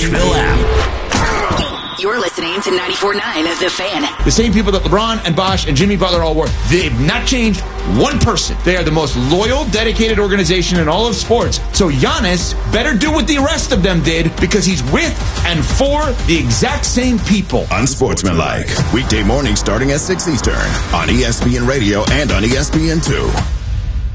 Nashville app. You're listening to 94.9 The Fan. The same people that LeBron and Bosh and Jimmy Butler all were. They've not changed one person. They are the most loyal, dedicated organization in all of sports. So Giannis better do what the rest of them did because he's with and for the exact same people. Unsportsmanlike. Weekday morning starting at 6 Eastern on ESPN Radio and on ESPN2.